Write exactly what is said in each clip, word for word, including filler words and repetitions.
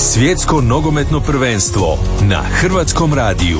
Svjetsko nogometno prvenstvo na Hrvatskom radiju.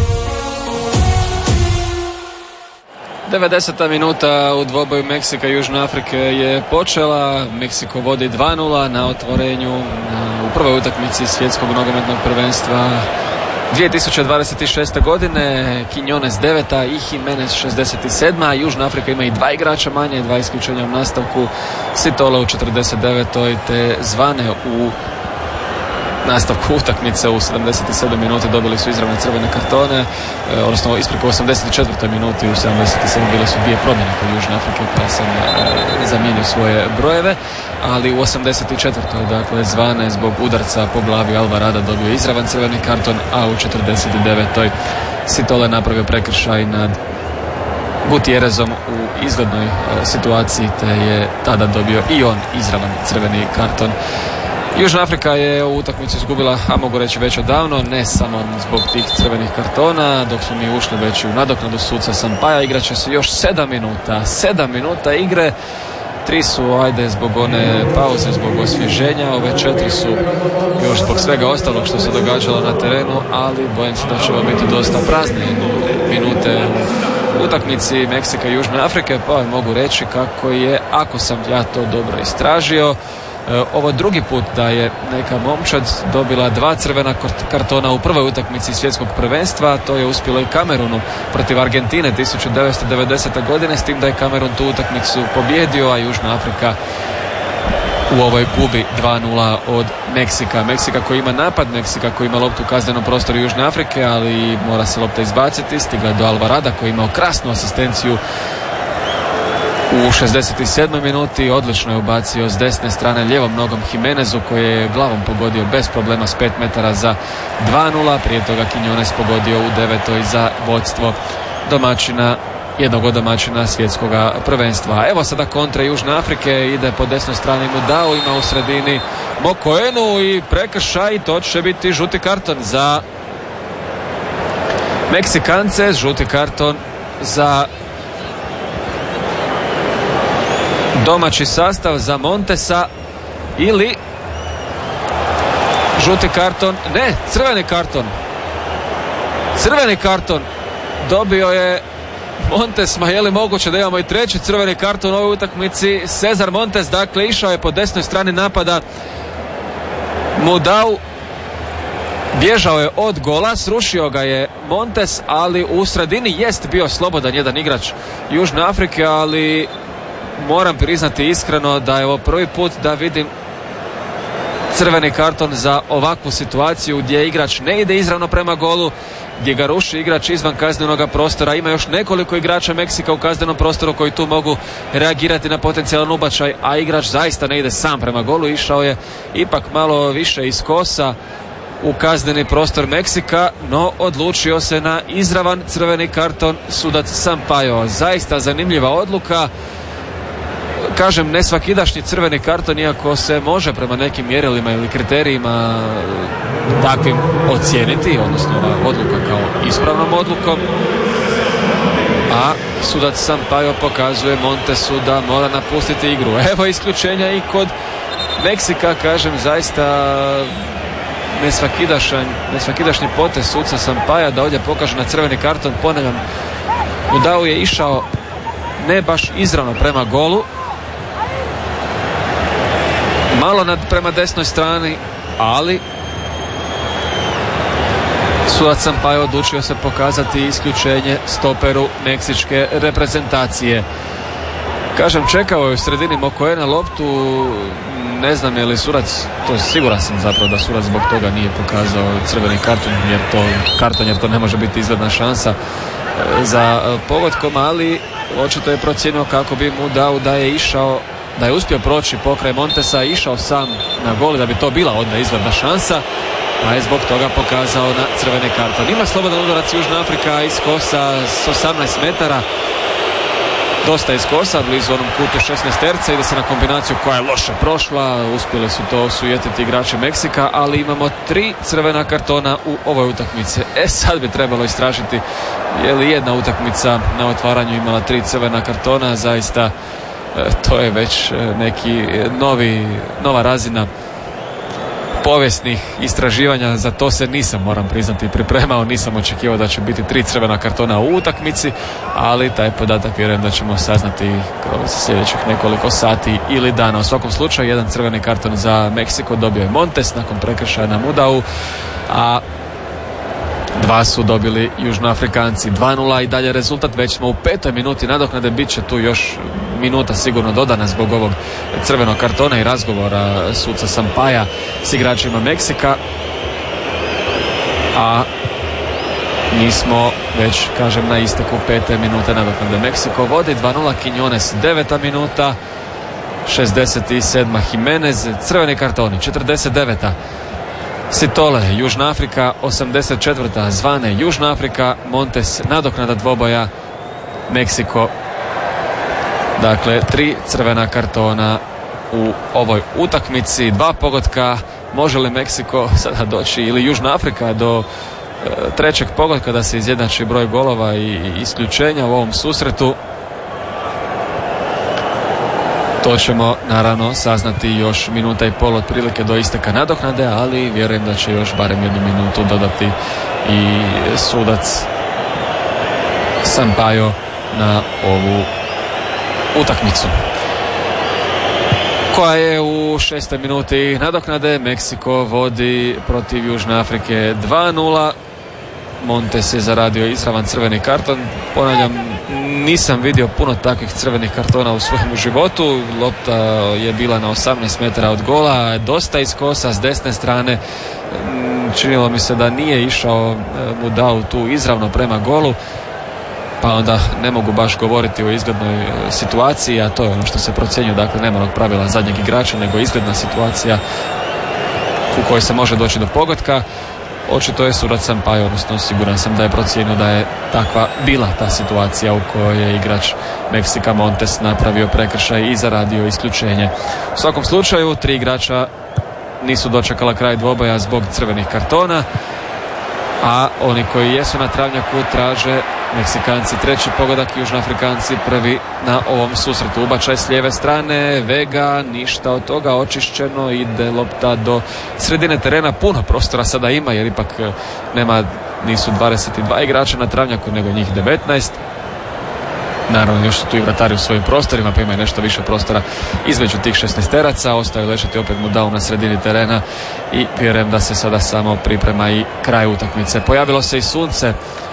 devedeseta minuta u dvoboju Meksika i Južne Afrike je počela. Meksiko vodi dva nula na otvorenju u prvoj utakmici Svjetskog nogometnog prvenstva dvije tisuće dvadeset šeste. godine. Quiñones deveta i Jimenez šezdeset sedma. Južna Afrika ima i dva igrača manje, dva isključenja u nastavku, Sitola u četrdeset devetoj te Zvane u nastavku utakmice u sedamdeset sedmoj minuti dobili su izravne crvene kartone, e, odnosno ispreko u osamdeset četvrtoj minuti u sedamdeset sedmoj bile su dvije promjene kod Južne Afrike pa sam e, zamijenio svoje brojeve, ali u osamdeset četvrtoj dakle Zvane zbog udarca po glavi Alvarada dobio izravan crveni karton, a u četrdeset devetoj Sitola je napravio prekršaj nad Gutierrezom u izglednoj e, situaciji te je tada dobio i on izravan crveni karton. Južna Afrika je u utakmicu izgubila, a mogu reći već odavno, ne samo zbog tih crvenih kartona, dok smo mi ušli već u nadoknadu suca Sampaja. Igraće se još sedam minuta, sedam minuta igre, tri su ajde zbog one pauze, zbog osvježenja, ove četiri su još zbog svega ostalog što se događalo na terenu, ali bojim se da će ovo biti dosta prazne minute u utakmici Meksika i Južne Afrike, pa mogu reći kako je, ako sam ja to dobro istražio, ovo drugi put da je neka momčad dobila dva crvena kartona u prvoj utakmici svjetskog prvenstva. To je uspjelo i Kamerunu protiv Argentine tisuću devetsto devedesete. godine, s tim da je Kamerun tu utakmicu pobjedio, a Južna Afrika u ovoj gubi dva nula od Meksika. Meksika koji ima napad, Meksika koji ima loptu u kaznenom prostoru Južne Afrike, ali mora se lopta izbaciti. Stigla do Alvarada koji je imao krasnu asistenciju u šezdeset sedmoj minuti, odlično je ubacio s desne strane lijevom nogom Jimenezu koji je glavom pogodio bez problema s pet metara za dva nula. Prije toga Quiñones pogodio u devetoj za vodstvo domaćina, jednog od domaćina svjetskog prvenstva. Evo sada kontra Južne Afrike, ide po desnoj strani Mudau, ima u sredini Mokoenu i prekršaj, to će biti žuti karton za Meksikance, žuti karton za domaći sastav, za Montesa, ili žuti karton, ne, crveni karton crveni karton dobio je Montes. Ma je li moguće da imamo i treći crveni karton u ovoj utakmici? Cesar Montes, dakle, išao je po desnoj strani napada Mudau, bježao je od gola, srušio ga je Montes, ali u sredini jest bio slobodan jedan igrač Južne Afrike, ali moram priznati iskreno da je ovo prvi put da vidim crveni karton za ovakvu situaciju gdje igrač ne ide izravno prema golu, gdje ga ruši igrač izvan kaznenog prostora. Ima još nekoliko igrača Meksika u kaznenom prostoru koji tu mogu reagirati na potencijalan ubačaj, a igrač zaista ne ide sam prema golu, išao je ipak malo više iz kosa u kazneni prostor Meksika, no odlučio se na izravan crveni karton sudac Sampaio. Zaista zanimljiva odluka. Kažem, ne svakidašnji crveni karton, iako se može prema nekim mjerilima ili kriterijima takvim ocijeniti, odnosno ova odluka kao ispravnom odlukom, a sudac Sampaio pokazuje Montesu da mora napustiti igru. Evo isključenja i kod Meksika, kažem, zaista nesvakidašnji, nesvakidašnji potez suca Sampaia da ovdje pokaže na crveni karton. Ponavljam, Mudau je išao ne baš izravno prema golu, malo nad prema desnoj strani, ali sudac Sampaio odlučio se pokazati isključenje stoperu meksičke reprezentacije. Kažem, čekao je u sredini Mokoena loptu, ne znam je li sudac, to siguran sam zapravo da sudac zbog toga nije pokazao crveni karton, jer to, karton, jer to ne može biti izgledna šansa za pogodkom, ali očito je procijenio kako bi mu dao da je išao, da je uspio proći pokraj Montesa, išao sam na gol, da bi to bila onda izgledna šansa, pa je zbog toga pokazao na crveni karton. Ima slobodan udarac Južna Afrika iz kosa s osamnaest metara, dosta iz kosa, blizu onom kutu šesnaesterca, ide se na kombinaciju koja je loše prošla, uspjeli su to osujetiti igrači Meksika, ali imamo tri crvena kartona u ovoj utakmici. E sad bi trebalo istražiti je li jedna utakmica na otvaranju imala tri crvena kartona, zaista to je već neki novi, nova razina povijesnih istraživanja, za to se nisam, moram priznati, pripremao, nisam očekivao da će biti tri crvena kartona u utakmici, ali taj podatak vjerujem da ćemo saznati kroz sljedećih nekoliko sati ili dana. U svakom slučaju, jedan crveni karton za Meksiko dobio je Montes nakon prekršaja na Mudau, a dva su dobili Južnoafrikanci. dva nula i dalje rezultat, već smo u petoj minuti nadoknade, bit će tu još minuta sigurno dodana zbog ovog crvenog kartona i razgovora suca Sampaja s igračima Meksika, a mi smo već, kažem, na isteku pete minute nadoknade. Meksiko vodi dva nula, Quiñones deveta minuta, šezdeset sedma Jimenez, crveni kartoni, četrdeset deveta Sitole, Južna Afrika, osamdeset četvrta Zvane, Južna Afrika, Montes, nadoknada dvoboja, Meksiko. Dakle, tri crvena kartona u ovoj utakmici, dva pogotka. Može li Meksiko sada doći, ili Južna Afrika, do e, trećeg pogotka da se izjednači broj golova i isključenja u ovom susretu? To ćemo naravno saznati još minuta i pol otprilike do isteka nadoknade, ali vjerujem da će još barem jednu minutu dodati i sudac Sampaio na ovu utakmicu, koja je u šestoj minuti nadoknade. Meksiko vodi protiv Južne Afrike dva nula. Montes je zaradio izravan crveni karton. Ponavljam, nisam vidio puno takvih crvenih kartona u svojem životu. Lopta je bila na osamnaest metara od gola, dosta iz kosa s desne strane. Činilo mi se da nije išao Mudau tu izravno prema golu, pa onda ne mogu baš govoriti o izglednoj situaciji, a to je ono što se procjenjuje. Dakle, nema onog pravila zadnjeg igrača, nego izgledna situacija u kojoj se može doći do pogotka. Očito je sudac Sampaio, odnosno siguran sam da je procijenio da je takva bila ta situacija u kojoj je igrač Meksika Montes napravio prekršaj i zaradio isključenje. U svakom slučaju, tri igrača nisu dočekala kraj dvoboja zbog crvenih kartona, a oni koji jesu na travnjaku traže Meksikanci treći pogodak, Južnoafrikanci prvi na ovom susretu. Ubačaj s lijeve strane, Vega, ništa od toga, očišćeno, ide lopta do sredine terena. Puno prostora sada ima, jer ipak nema, nisu dvadeset dva igrača na travnjaku, nego njih devetnaest. Naravno, još su tu i vratari u svojim prostorima, pa ima nešto više prostora između tih šesnaesteraca. Ostaju ležati opet Mudau na sredini terena i vjerujem da se sada samo priprema i kraj utakmice. Pojavilo se i sunce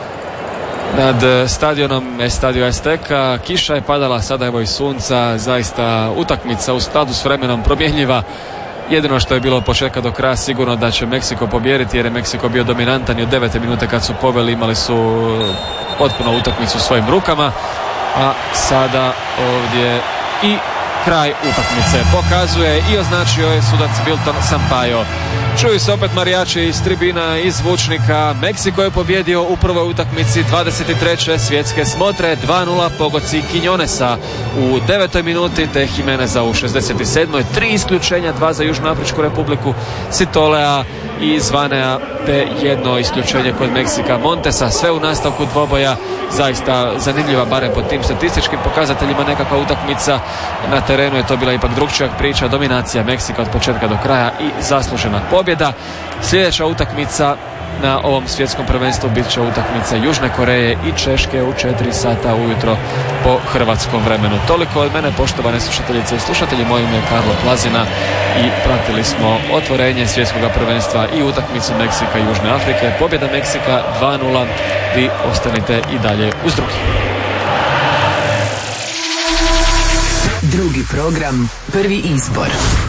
nad stadionom Estadio Azteca, kiša je padala, sada evo i sunca. Zaista utakmica u skladu s vremenom promjenjiva. Jedino što je bilo od početka do kraja sigurno da će Meksiko pobijediti, jer je Meksiko bio dominantan i od devete minute kad su poveli imali su potpuno utakmicu u svojim rukama, a sada ovdje i kraj utakmice pokazuje i označio je sudac Wilton Sampaio. Čuju se opet marijači iz tribina, iz zvučnika. Meksiko je pobjedio u prvoj utakmici dvadeset treće svjetske smotre dva nula, pogodci Quiñonesa u devetoj minuti te Jimeneza u šezdeset sedmoj. Tri isključenja, dva za Južnoafričku republiku, Sitolea i Zvanea, te jedno isključenje kod Meksika Montesa. Sve u nastavku dvoboja, zaista zanimljiva, barem po tim statističkim pokazateljima, nekakva utakmica. Na terenu je to bila ipak drugčija priča, dominacija Meksika od početka do kraja i zaslužena pobjeda. Sljedeća utakmica na ovom svjetskom prvenstvu bit će utakmica Južne Koreje i Češke u četiri sata ujutro po hrvatskom vremenu. Toliko od mene, poštovane slušateljice i slušatelji. Moje ime je Karlo Plazina i pratili smo otvorenje svjetskog prvenstva i utakmicu Meksika i Južne Afrike. Pobjeda Meksika dva nula. Vi ostanite i dalje uz drugi. Drugi program, prvi izbor.